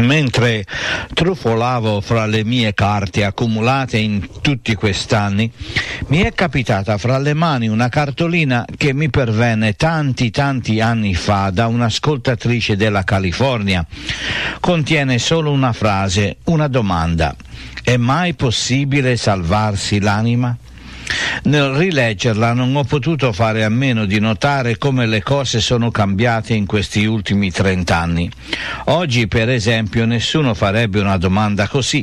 Mentre trufolavo fra le mie carte accumulate in tutti quest'anni, mi è capitata fra le mani una cartolina che mi pervenne tanti anni fa da un'ascoltatrice della California. Contiene solo una frase, una domanda: è mai possibile salvarsi l'anima? Nel rileggerla non ho potuto fare a meno di notare come le cose sono cambiate in questi ultimi 30 anni. Oggi, per esempio, nessuno farebbe una domanda così.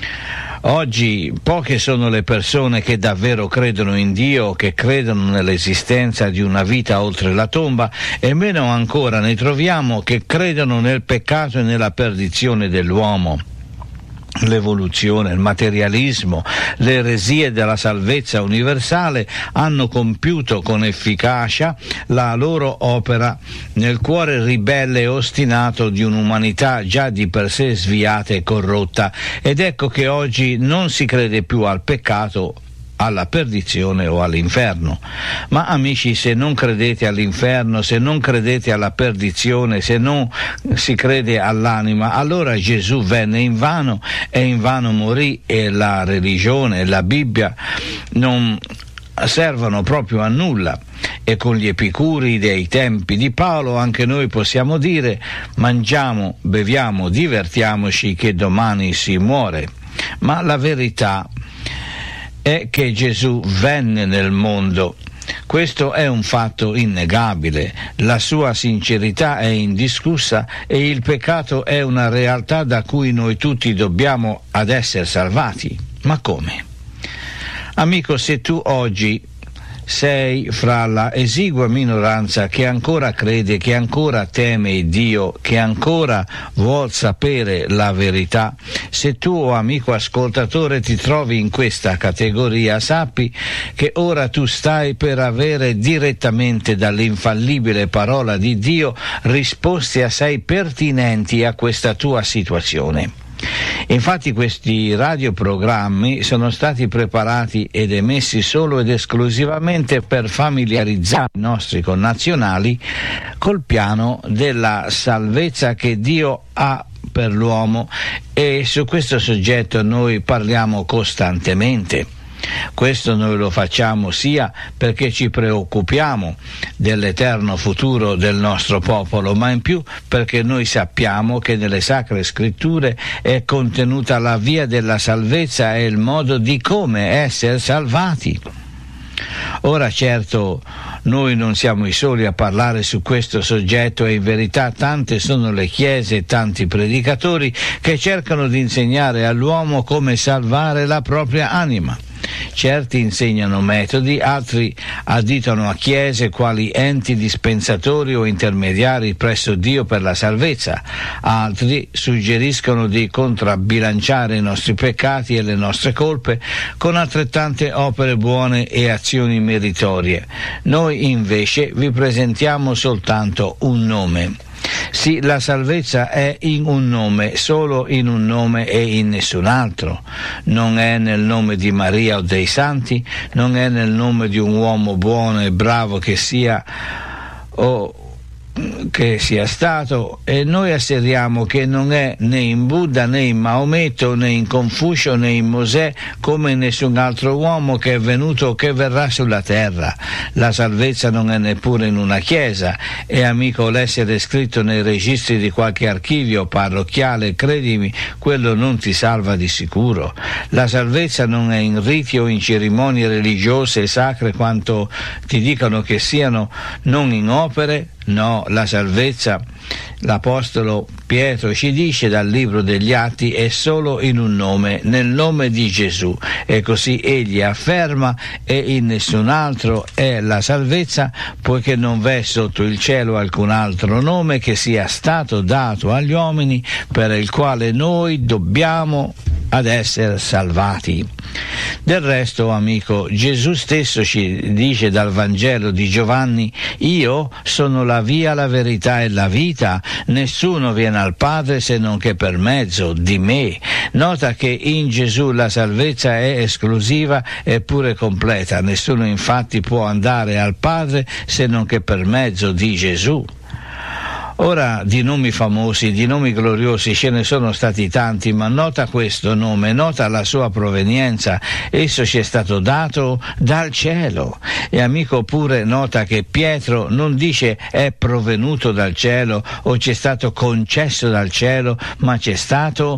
Oggi poche sono le persone che davvero credono in Dio, che credono nell'esistenza di una vita oltre la tomba, e meno ancora ne troviamo che credono nel peccato e nella perdizione dell'uomo. L'evoluzione, il materialismo, le eresie della salvezza universale hanno compiuto con efficacia la loro opera nel cuore ribelle e ostinato di un'umanità già di per sé sviata e corrotta, ed ecco che oggi non si crede più al peccato, alla perdizione o all'inferno. Ma amici, se non credete all'inferno, se non credete alla perdizione, se non si crede all'anima, allora Gesù venne in vano e in vano morì, e la religione e la Bibbia non servono proprio a nulla. E con gli epicuri dei tempi di Paolo anche noi possiamo dire: mangiamo, beviamo, divertiamoci, che domani si muore. Ma la verità è che Gesù venne nel mondo. Questo è un fatto innegabile, la sua sincerità è indiscussa e il peccato è una realtà da cui noi tutti dobbiamo ad essere salvati. Ma come? Amico, se tu oggi sei fra la esigua minoranza che ancora crede, che ancora teme Dio, che ancora vuol sapere la verità, se tu, amico ascoltatore, ti trovi in questa categoria, sappi che ora tu stai per avere direttamente dall'infallibile parola di Dio risposte assai pertinenti a questa tua situazione. Infatti questi radioprogrammi sono stati preparati ed emessi solo ed esclusivamente per familiarizzare i nostri connazionali col piano della salvezza che Dio ha per l'uomo, e su questo soggetto noi parliamo costantemente. Questo noi lo facciamo sia perché ci preoccupiamo dell'eterno futuro del nostro popolo, ma in più perché noi sappiamo che nelle Sacre Scritture è contenuta la via della salvezza e il modo di come essere salvati. Ora certo, noi non siamo i soli a parlare su questo soggetto, e in verità tante sono le chiese e tanti predicatori che cercano di insegnare all'uomo come salvare la propria anima. Certi insegnano metodi, altri additano a chiese quali enti dispensatori o intermediari presso Dio per la salvezza, altri suggeriscono di contrabbilanciare i nostri peccati e le nostre colpe con altrettante opere buone e azioni meritorie. Noi invece vi presentiamo soltanto un nome. Sì, la salvezza è in un nome, solo in un nome e in nessun altro. Non è nel nome di Maria o dei santi, non è nel nome di un uomo buono e bravo che sia o che sia stato, e noi asseriamo che non è né in Buddha né in Maometto né in Confucio né in Mosè, come nessun altro uomo che è venuto o che verrà sulla terra. La salvezza non è neppure in una chiesa, e amico, l'essere scritto nei registri di qualche archivio parrocchiale, credimi, quello non ti salva di sicuro. La salvezza non è in riti o in cerimonie religiose e sacre quanto ti dicono che siano, non in opere. No, la salvezza, l'Apostolo Pietro ci dice dal libro degli Atti, è solo in un nome, nel nome di Gesù, e così egli afferma, e in nessun altro è la salvezza, poiché non v'è sotto il cielo alcun altro nome che sia stato dato agli uomini per il quale noi dobbiamo ad essere salvati. Del resto, amico, Gesù stesso ci dice dal Vangelo di Giovanni: io sono la via, la verità e la vita, nessuno viene al Padre se non che per mezzo di me. Nota che in Gesù la salvezza è esclusiva e pure completa, nessuno infatti può andare al Padre se non che per mezzo di Gesù. Ora, di nomi famosi, di nomi gloriosi ce ne sono stati tanti, ma nota questo nome, nota la sua provenienza. Esso ci è stato dato dal cielo. E amico, pure nota che Pietro non dice è provenuto dal cielo o ci è stato concesso dal cielo, ma ci è stato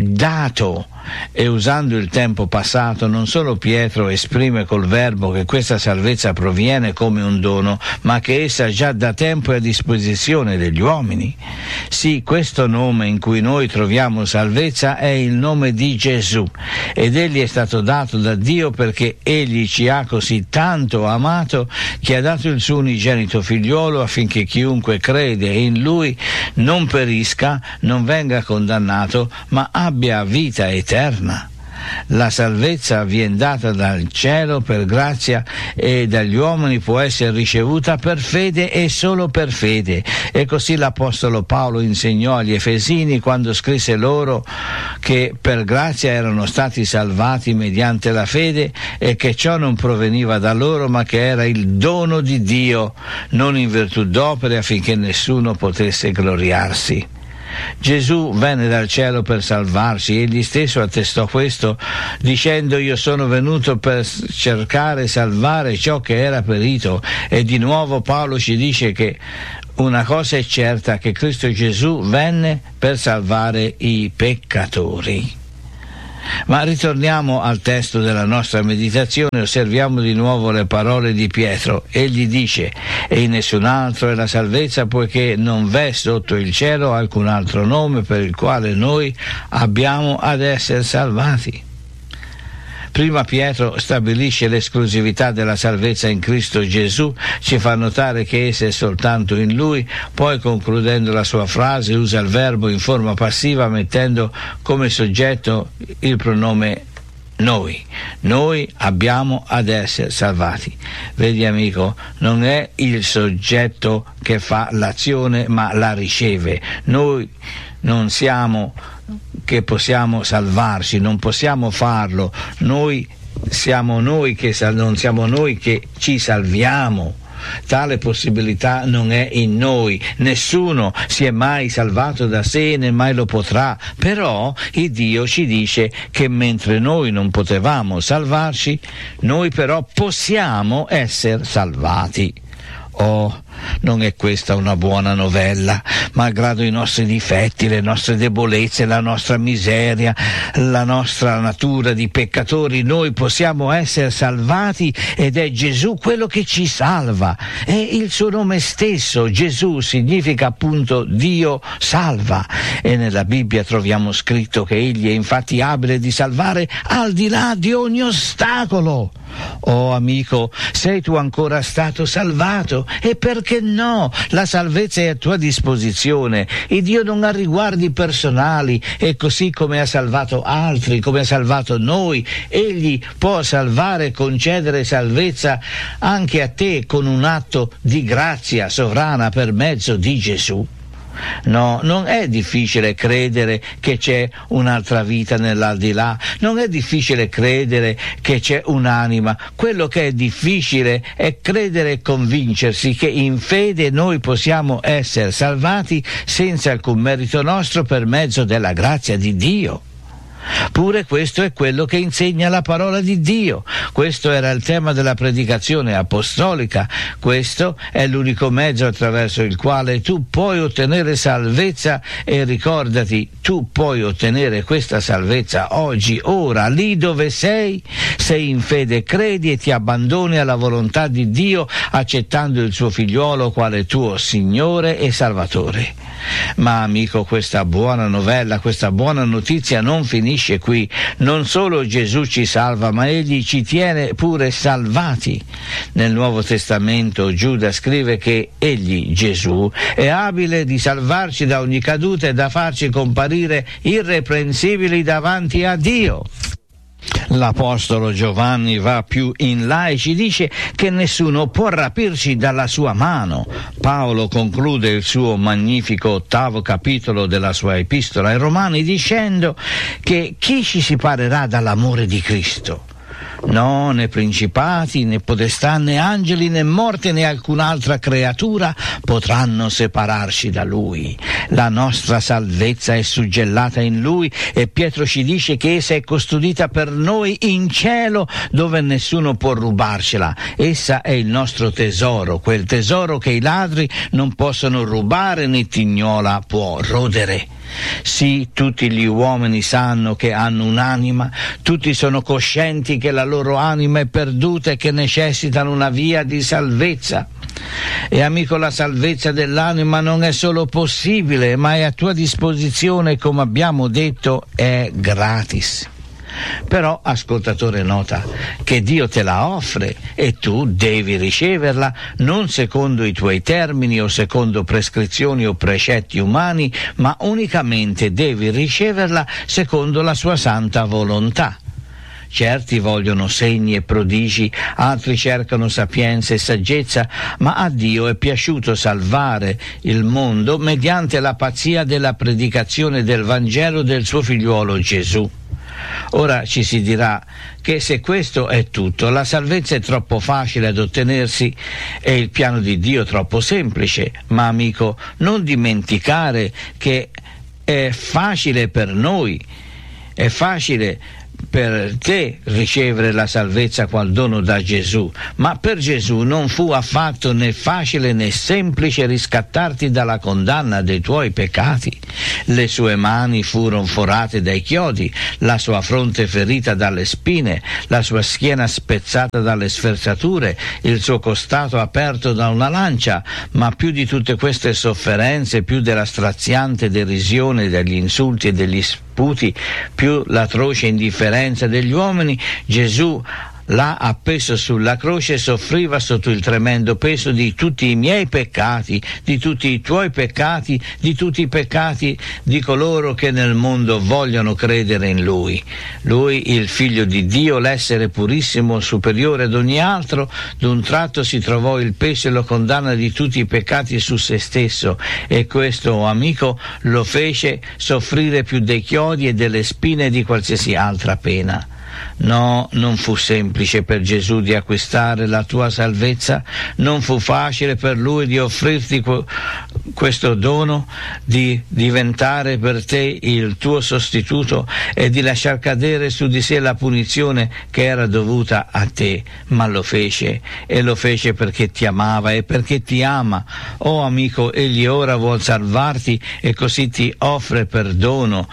dato. E usando il tempo passato, non solo Pietro esprime col verbo che questa salvezza proviene come un dono, ma che essa già da tempo è a disposizione degli uomini. Sì, questo nome in cui noi troviamo salvezza è il nome di Gesù, ed egli è stato dato da Dio perché egli ci ha così tanto amato che ha dato il suo unigenito figliolo affinché chiunque crede in lui non perisca, non venga condannato, ma abbia vita eterna. La salvezza viene data dal cielo per grazia e dagli uomini può essere ricevuta per fede e solo per fede. E così l'Apostolo Paolo insegnò agli Efesini quando scrisse loro che per grazia erano stati salvati mediante la fede e che ciò non proveniva da loro ma che era il dono di Dio, non in virtù d'opere affinché nessuno potesse gloriarsi. Gesù venne dal cielo per salvarci, egli stesso attestò questo dicendo: io sono venuto per cercare e salvare ciò che era perito. E di nuovo Paolo ci dice che una cosa è certa, che Cristo Gesù venne per salvare i peccatori. Ma ritorniamo al testo della nostra meditazione, osserviamo di nuovo le parole di Pietro. Egli dice: e in nessun altro è la salvezza, poiché non v'è sotto il cielo alcun altro nome per il quale noi abbiamo ad essere salvati. Prima Pietro stabilisce l'esclusività della salvezza in Cristo Gesù, ci fa notare che essa è soltanto in Lui, poi concludendo la sua frase usa il verbo in forma passiva mettendo come soggetto il pronome noi. Noi abbiamo ad essere salvati. Vedi amico, non è il soggetto che fa l'azione ma la riceve. Noi non siamo che possiamo salvarci, non possiamo farlo. Noi siamo noi che non siamo noi che ci salviamo. Tale possibilità non è in noi. Nessuno si è mai salvato da sé né mai lo potrà. Però il Dio ci dice che mentre noi non potevamo salvarci, noi però possiamo essere salvati. Oh, non è questa una buona novella? Malgrado i nostri difetti, le nostre debolezze, la nostra miseria, la nostra natura di peccatori, noi possiamo essere salvati ed è Gesù quello che ci salva. È il suo nome stesso, Gesù, significa appunto Dio salva. E nella Bibbia troviamo scritto che Egli è infatti abile di salvare al di là di ogni ostacolo. Oh amico, sei tu ancora stato salvato? E perché no? La salvezza è a tua disposizione. Il Dio non ha riguardi personali e così come ha salvato altri, come ha salvato noi, Egli può salvare e concedere salvezza anche a te con un atto di grazia sovrana per mezzo di Gesù. No, non è difficile credere che c'è un'altra vita nell'aldilà, non è difficile credere che c'è un'anima. Quello che è difficile è credere e convincersi che in fede noi possiamo essere salvati senza alcun merito nostro per mezzo della grazia di Dio. Pure questo è quello che insegna la parola di Dio. Questo era il tema della predicazione apostolica. Questo è l'unico mezzo attraverso il quale tu puoi ottenere salvezza, e ricordati, tu puoi ottenere questa salvezza oggi, ora, lì dove sei, se in fede credi e ti abbandoni alla volontà di Dio, accettando il suo figliuolo quale tuo Signore e Salvatore. Ma amico, questa buona novella, questa buona notizia non finisce qui. Non solo Gesù ci salva, ma Egli ci tiene pure salvati. Nel Nuovo Testamento Giuda scrive che Egli, Gesù, è abile di salvarci da ogni caduta e da farci comparire irreprensibili davanti a Dio. L'Apostolo Giovanni va più in là e ci dice che nessuno può rapirci dalla sua mano. Paolo conclude il suo magnifico 8° capitolo della sua epistola ai Romani dicendo che chi ci separerà dall'amore di Cristo? No, né principati, né potestà, né angeli, né morte, né alcun'altra creatura potranno separarci da Lui. La nostra salvezza è suggellata in Lui e Pietro ci dice che essa è custodita per noi in cielo, dove nessuno può rubarcela. Essa è il nostro tesoro, quel tesoro che i ladri non possono rubare né tignola può rodere. Sì, tutti gli uomini sanno che hanno un'anima, tutti sono coscienti che la loro anima è perduta e che necessitano una via di salvezza. E amico, la salvezza dell'anima non è solo possibile, ma è a tua disposizione, come abbiamo detto, è gratis. Però, ascoltatore, nota che Dio te la offre e tu devi riceverla non secondo i tuoi termini o secondo prescrizioni o precetti umani, ma unicamente devi riceverla secondo la sua santa volontà. Certi vogliono segni e prodigi, altri cercano sapienza e saggezza, ma a Dio è piaciuto salvare il mondo mediante la pazzia della predicazione del Vangelo del suo figliuolo Gesù. Ora ci si dirà che se questo è tutto, la salvezza è troppo facile ad ottenersi e il piano di Dio troppo semplice, ma amico, non dimenticare che è facile per noi, è facile per te ricevere la salvezza qual dono da Gesù, ma per Gesù non fu affatto né facile né semplice riscattarti dalla condanna dei tuoi peccati. Le sue mani furono forate dai chiodi, la sua fronte ferita dalle spine, la sua schiena spezzata dalle sferzature, il suo costato aperto da una lancia, ma più di tutte queste sofferenze, più della straziante derisione, degli insulti e degli sputi, più l'atroce indifferenza degli uomini, Gesù là appeso sulla croce soffriva sotto il tremendo peso di tutti i miei peccati, di tutti i tuoi peccati, di tutti i peccati di coloro che nel mondo vogliono credere in Lui. Lui, il Figlio di Dio, l'essere purissimo, superiore ad ogni altro, d'un tratto si trovò il peso e la condanna di tutti i peccati su se stesso, e questo, amico, lo fece soffrire più dei chiodi e delle spine e di qualsiasi altra pena. No, non fu semplice per Gesù di acquistare la tua salvezza, non fu facile per Lui di offrirti questo dono, di diventare per te il tuo sostituto e di lasciar cadere su di sé la punizione che era dovuta a te, ma lo fece, e lo fece perché ti amava e perché ti ama. Oh amico, Egli ora vuol salvarti e così ti offre perdono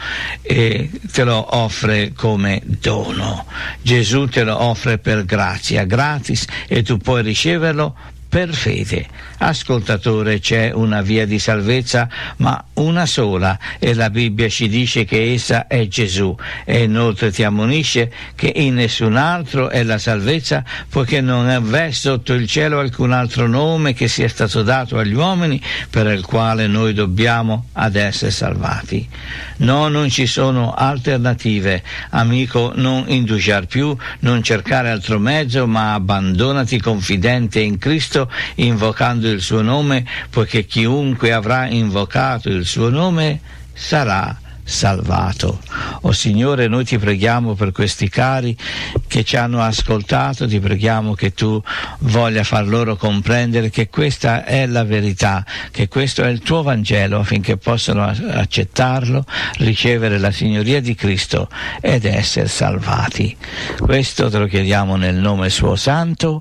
e te lo offre come dono. Gesù te lo offre per grazia, gratis, e tu puoi riceverlo per fede. Ascoltatore, c'è una via di salvezza, ma una sola, e la Bibbia ci dice che essa è Gesù, e inoltre ti ammonisce che in nessun altro è la salvezza, poiché non v'è sotto il cielo alcun altro nome che sia stato dato agli uomini per il quale noi dobbiamo ad essere salvati. No, non ci sono alternative, amico, non indugiar più, non cercare altro mezzo, ma abbandonati confidente in Cristo, invocando il suo nome, poiché chiunque avrà invocato il suo nome sarà salvato. O Signore, noi ti preghiamo per questi cari che ci hanno ascoltato, ti preghiamo che tu voglia far loro comprendere che questa è la verità, che questo è il tuo Vangelo, affinché possano accettarlo, ricevere la signoria di Cristo ed essere salvati. Questo te lo chiediamo nel nome suo santo.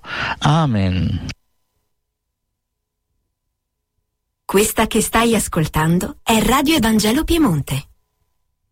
Amen. Questa che stai ascoltando è Radio Evangelo Piemonte.